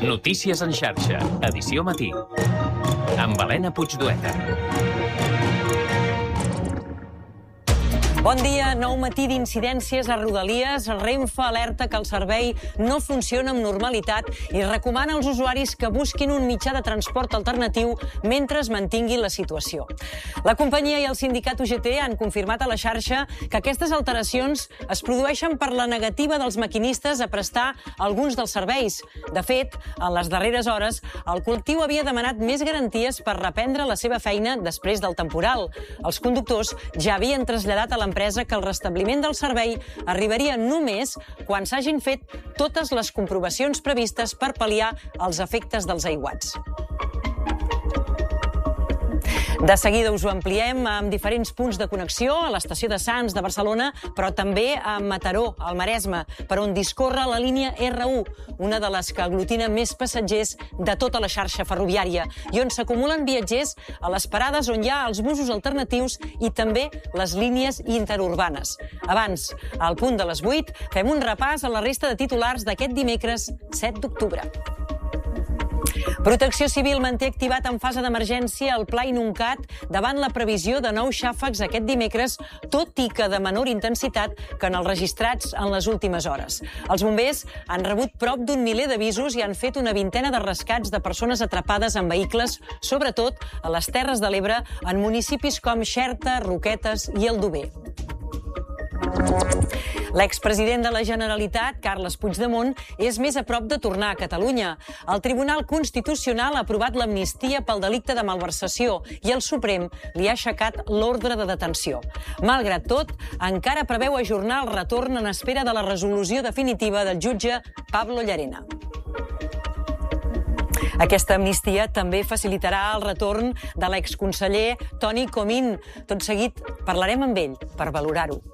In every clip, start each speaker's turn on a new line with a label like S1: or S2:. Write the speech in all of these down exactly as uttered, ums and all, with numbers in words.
S1: Notícies en xarxa, edició matí. Amb Helena Puigdueta.
S2: Bon dia, nou matí d'incidències a Rodalies. Renfe alerta que el servei no funciona amb normalitat i recomana als usuaris que busquin un mitjà de transport alternatiu mentre es mantingui la situació. La companyia i el sindicat U G T han confirmat a la xarxa que aquestes alteracions es produeixen per la negativa dels maquinistes a prestar alguns dels serveis. De fet, en les darreres hores, el col·lectiu havia demanat més garanties per reprendre la seva feina després del temporal. Els conductors ja havien traslladat a l'empresa empresa que el restabliment del servei arribaria només quan s'hagin fet totes les comprovacions previstes per pal·liar els efectes dels aiguats. De seguida us ho ampliem amb diferents punts de connexió a l'estació de Sants de Barcelona, però també a Mataró, al Maresme, per on discorre la línia R u, una de les que aglutina més passatgers de tota la xarxa ferroviària, i on s'acumulen viatgers a les parades on hi ha els busos alternatius i també les línies interurbanes. Abans, al punt de les vuit, fem un repàs a la resta de titulars d'aquest dimecres set d'octubre. Protecció Civil manté activat en fase d'emergència el Pla Inuncat davant la previsió de nous xàfecs aquest dimecres, tot i que de menor intensitat que en els registrats en les últimes hores. Els bombers han rebut prop d'un miler d'avisos i han fet una vintena de rescats de persones atrapades en vehicles, sobretot a les Terres de l'Ebre, en municipis com Xerta, Roquetes i Aldover. L'expresident de la Generalitat, Carles Puigdemont, és més a prop de tornar a Catalunya. El Tribunal Constitucional ha aprovat l'amnistia pel delicte de malversació i el Suprem li ha aixecat l'ordre de detenció. Malgrat tot, encara preveu ajornar el retorn en espera de la resolució definitiva del jutge Pablo Llarena. Aquesta amnistia també facilitarà el retorn de l'exconseller Toni Comín. Tot seguit parlarem amb ell per valorar-ho.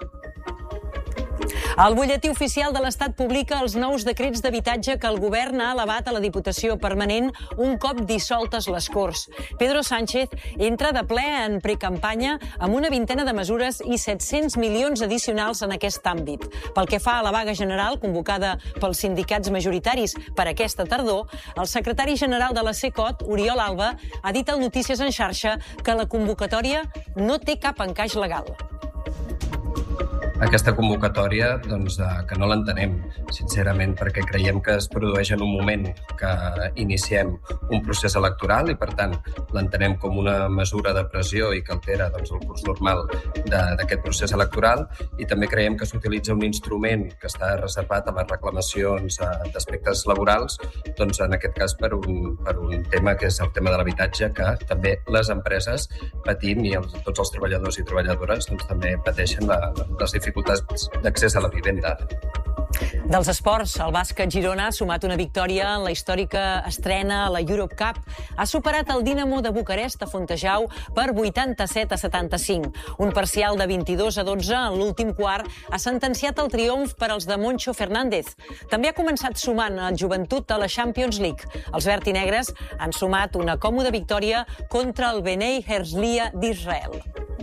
S2: El butlletí oficial de l'Estat publica els nous decrets d'habitatge que el govern ha elevat a la Diputació Permanent un cop dissoltes les Corts. Pedro Sánchez entra de ple en precampanya amb una vintena de mesures i set-cents milions addicionals en aquest àmbit. Pel que fa a la vaga general convocada pels sindicats majoritaris per aquesta tardor, el secretari general de la CECOT, Oriol Alba, ha dit al Notícies en xarxa que la convocatòria no té cap encaix legal.
S3: Aquesta convocatòria, doncs, que no l'entenem, sincerament, perquè creiem que es produeix en un moment que iniciem un procés electoral i, per tant, l'entenem com una mesura de pressió i que altera doncs, el curs normal d'aquest procés electoral, i també creiem que s'utilitza un instrument que està reservat a les reclamacions d'aspectes laborals, doncs, en aquest cas per un, per un tema que és el tema de l'habitatge, que també les empreses patim i els, tots els treballadors i treballadores doncs, també pateixen la, les dificultats dificultats d'accés a la vivenda.
S2: Dels esports, el bàsquet Girona ha sumat una victòria en la històrica estrena a la Europe Cup. Ha superat el Dinamo de Bucarest a Fontejau per vuitanta-set a setanta-cinc. Un parcial de vint-i-dos a dotze en l'últim quart ha sentenciat el triomf per als de Moncho Fernández. També ha començat sumant el Joventut a la Champions League. Els verd i negres han sumat una còmoda victòria contra el Bnei Herzliya d'Israel.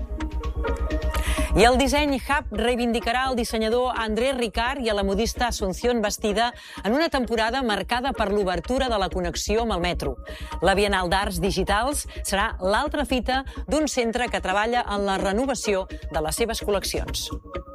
S2: I el Disseny Hub reivindicarà el dissenyador André Ricard i a la modista Asunción Bastida en una temporada marcada per l'obertura de la connexió amb el metro. La Bienal d'Arts Digitals serà l'altra fita d'un centre que treballa en la renovació de les seves col·leccions.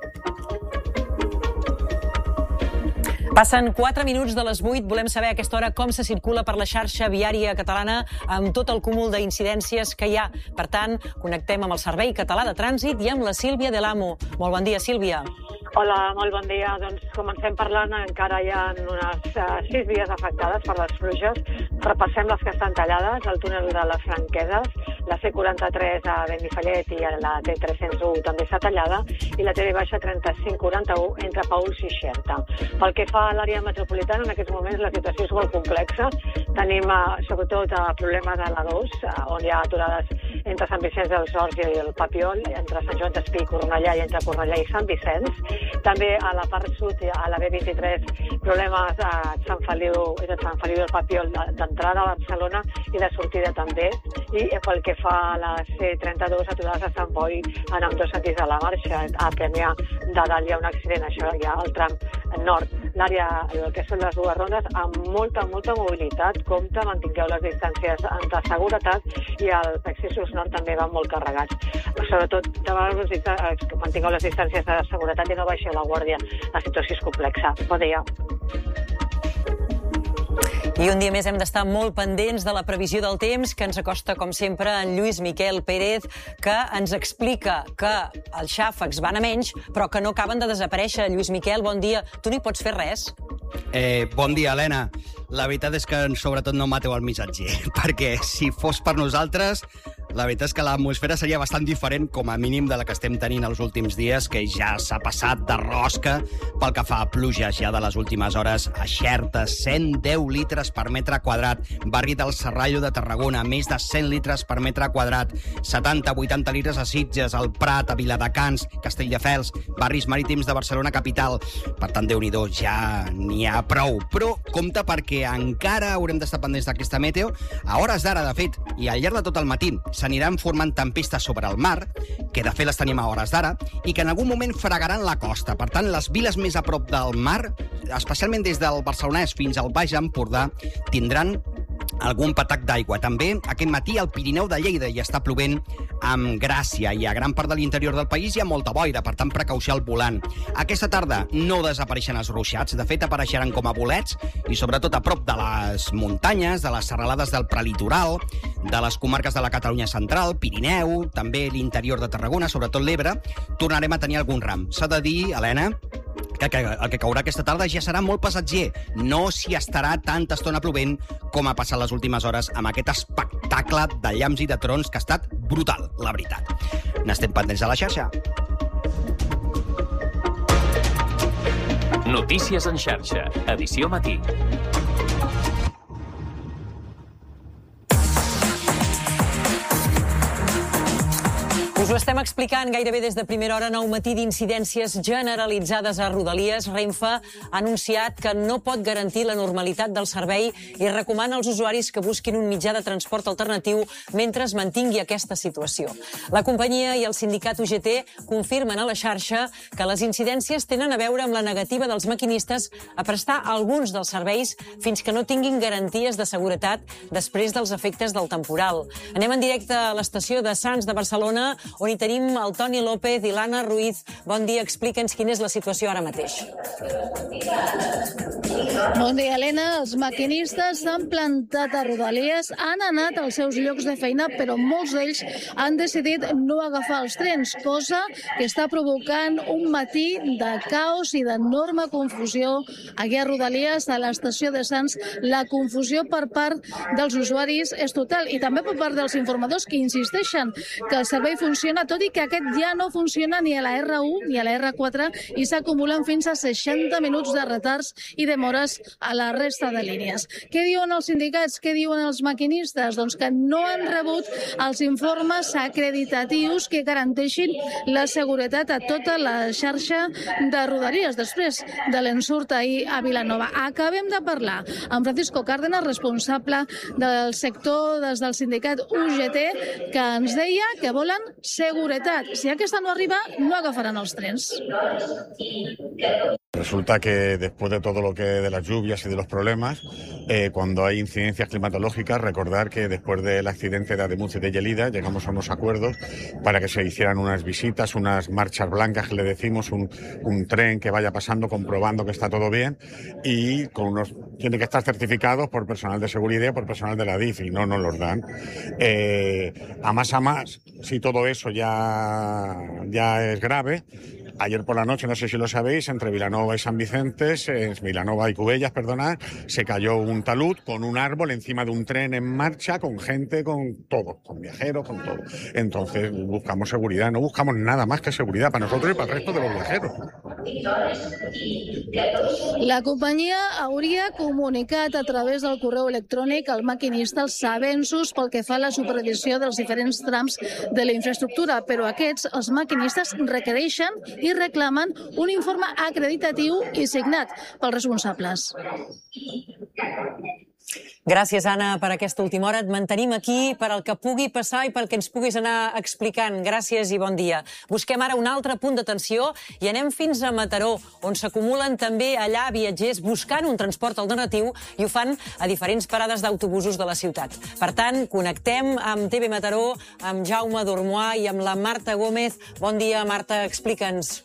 S2: Passen quatre minuts de les vuit. Volem saber a aquesta hora com se circula per la xarxa viària catalana amb tot el cúmul d'incidències que hi ha. Per tant, connectem amb el Servei Català de Trànsit i amb la Sílvia de l'Amo. Molt bon dia, Sílvia.
S4: Hola, molt bon dia. Doncs comencem parlant, encara hi ha unes uh, sis vies afectades per les pluges. Repassem les que estan tallades, el túnel de les Franqueses, la C quaranta-tres a Benifallet i la T tres-cents u també està tallada, i la T V trenta-cinc quaranta-u entre Paüls i Xerta. Pel que fa a l'àrea metropolitana, en aquests moments la situació és molt complexa. Tenim uh, sobretot el problema de la dos, uh, on hi ha aturades entre Sant Vicenç dels Horts i el Papiol, entre Sant Joan d'Espí i Cornellà i entre Cornellà i Sant Vicenç. També a la part sud, a la B vint-i-tres, problemes a Sant Feliu, de Sant Feliu del Papiol d'entrada a Barcelona i de sortida també. I pel que agafa la C trenta-dos aturades a Sant Boi en ambdós sentits de la marxa. A Premià de Dalt hi ha un accident, això hi ha el tram nord. L'àrea, el que són les dues rondes, amb molta, molta mobilitat. Compte, mantingueu les distàncies de seguretat i els accessos nord també van molt carregats. Sobretot, de vegades mantingueu les distàncies de seguretat i no baixeu la guàrdia. La situació és complexa. Bon dia.
S2: I un dia més hem d'estar molt pendents de la previsió del temps, que ens acosta, com sempre, en Lluís Miquel Pérez, que ens explica que els xàfecs van a menys, però que no acaben de desaparèixer. Lluís Miquel, bon dia. Tu no hi pots fer res?
S5: Eh, bon dia, Helena. La veritat és que sobretot no mateu el missatger, perquè si fos per nosaltres, la veritat és que l'atmosfera seria bastant diferent, com a mínim, de la que estem tenint els últims dies, que ja s'ha passat de rosca pel que fa a pluges ja de les últimes hores. A Xerta, cent deu litres per metre quadrat. Barri del Serrallo de Tarragona, més de cent litres per metre quadrat. setanta vuitanta litres a Sitges, al Prat, a Viladecans, Castelldefels, barris marítims de Barcelona capital. Per tant, Déu-n'hi-do, ja n'hi ha prou. Però compte, perquè encara haurem d'estar pendents d'aquesta meteo. A hores d'ara, de fet, i al llarg de tot el matí, s'aniran formant tempestes sobre el mar, que de fet les tenim a hores d'ara, i que en algun moment fregaran la costa. Per tant, les viles més a prop del mar, especialment des del Barcelonès fins al Baix Empordà, tindran algun patac d'aigua. També aquest matí al Pirineu de Lleida hi està plovent amb gràcia, i a gran part de l'interior del país hi ha molta boira, per tant, precaució al volant. Aquesta tarda no desapareixen els ruixats, de fet apareixeran com a bolets, i sobretot a prop de les muntanyes, de les serralades del prelitoral, de les comarques de la Catalunya central, Pirineu, també l'interior de Tarragona, sobretot l'Ebre, tornarem a tenir algun ram. S'ha de dir, Helena, que el que caurà aquesta tarda ja serà molt passatger. No s'hi estarà tanta estona plovent com ha passat les últimes hores amb aquest espectacle de llamps i de trons que ha estat brutal, la veritat. N'estem pendents a la xarxa.
S1: Notícies en xarxa, edició matí.
S2: Us ho estem explicant gairebé des de primera hora. Nou matí d'incidències generalitzades a Rodalies. Renfe ha anunciat que no pot garantir la normalitat del servei i recomana als usuaris que busquin un mitjà de transport alternatiu mentre es mantingui aquesta situació. La companyia i el sindicat U G T confirmen a la xarxa que les incidències tenen a veure amb la negativa dels maquinistes a prestar alguns dels serveis fins que no tinguin garanties de seguretat després dels efectes del temporal. Anem en directe a l'estació de Sants de Barcelona, on hi tenim el Toni López i l'Anna Ruiz. Bon dia, explica'ns quina és la situació ara mateix.
S6: Bon dia, Helena. Els maquinistes s'han plantat a Rodalies, han anat als seus llocs de feina, però molts d'ells han decidit no agafar els trens, cosa que està provocant un matí de caos i d'enorme confusió aquí a Rodalies, a l'estació de Sants. La confusió per part dels usuaris és total, i també per part dels informadors, que insisteixen que el servei funciona, tot i que aquest ja no funciona ni a la R u ni a la R quatre i s'acumulen fins a seixanta minuts de retards i demores a la resta de línies. Què diuen els sindicats? Què diuen els maquinistes? Doncs que no han rebut els informes acreditatius que garanteixin la seguretat a tota la xarxa de Rodalies després de l'ensurt ahir a Vilanova. Acabem de parlar amb Francisco Cárdenas, responsable del sector des del sindicat U G T, que ens deia que volen seguretat. Si aquesta no arriba, no agafaran els trens.
S7: Resulta que después de todo lo que de las lluvias y de los problemas, eh, cuando hay incidencias climatológicas, recordar que después del accidente de Ademuz y de Gelida llegamos a unos acuerdos para que se hicieran unas visitas, unas marchas blancas que le decimos, un, un tren que vaya pasando comprobando que está todo bien, y con unos tiene que estar certificados por personal de seguridad y por personal de la D I F, y no nos los dan. Eh, a más a más, si todo eso ya, ya es grave. Ayer por la noche, no sé si lo sabéis, entre Vilanova y San Vicente, eh, Vilanova y Cubellas, perdonad, se cayó un talud con un árbol encima de un tren en marcha, con gente, con todo, con viajeros, con todo. Entonces buscamos seguridad, no buscamos nada más que seguridad para nosotros y para el resto de los viajeros.
S6: La companyia hauria comunicat a través del correu electrònic al maquinista els avenços pel que fa a la supervisió dels diferents trams de la infraestructura, però aquests, els maquinistes, requereixen i reclamen un informe acreditatiu i signat pels responsables.
S2: Gràcies, Anna, per aquesta última hora. Et mantenim aquí per al que pugui passar i pel que ens puguis anar explicant. Gràcies i bon dia. Busquem ara un altre punt d'atenció i anem fins a Mataró, on s'acumulen també allà viatgers buscant un transport alternatiu i ho fan a diferents parades d'autobusos de la ciutat. Per tant, connectem amb T V Mataró, amb Jaume Dormois i amb la Marta Gómez. Bon dia, Marta, explica'ns.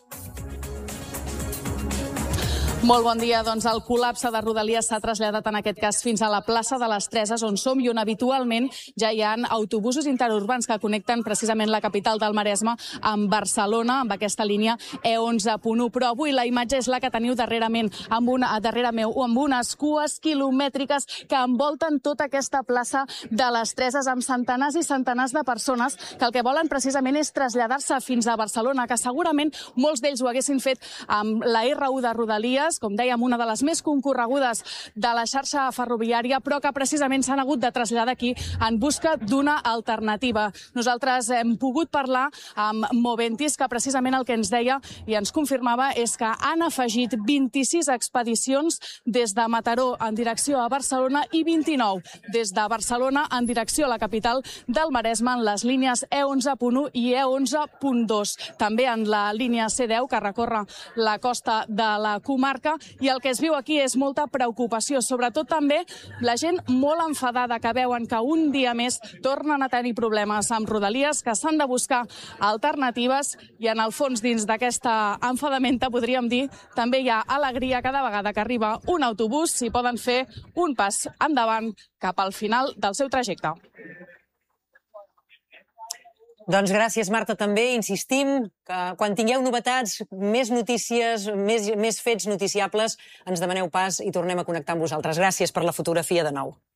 S8: Molt bon dia. Doncs el col·lapse de Rodalies s'ha traslladat en aquest cas fins a la plaça de les Treses, on som i on habitualment ja hi ha autobusos interurbans que connecten precisament la capital del Maresme amb Barcelona, amb aquesta línia E onze punt u. Però avui la imatge és la que teniu darrerament, amb una, darrere meu, amb unes cues quilomètriques que envolten tota aquesta plaça de les Treses, amb centenars i centenars de persones que el que volen precisament és traslladar-se fins a Barcelona, que segurament molts d'ells ho haguessin fet amb la R u de Rodalies, com dèiem, una de les més concorregudes de la xarxa ferroviària, però que precisament s'han hagut de traslladar aquí en busca d'una alternativa. Nosaltres hem pogut parlar amb Moventis, que precisament el que ens deia i ens confirmava és que han afegit vint-i-sis expedicions des de Mataró en direcció a Barcelona i vint-i-nou des de Barcelona en direcció a la capital del Maresme en les línies E onze punt u i E onze punt dos. També en la línia C deu, que recorre la costa de la comarca, i el que es viu aquí és molta preocupació, sobretot també la gent molt enfadada, que veuen que un dia més tornen a tenir problemes amb Rodalies, que s'han de buscar alternatives, i en el fons, dins d'aquesta enfadamenta, podríem dir, també hi ha alegria cada vegada que arriba un autobús, si poden fer un pas endavant cap al final del seu trajecte.
S2: Doncs gràcies, Marta, també. Insistim que quan tingueu novetats, més notícies, més, més fets noticiables, ens demaneu pas i tornem a connectar amb vosaltres. Gràcies per la fotografia de nou.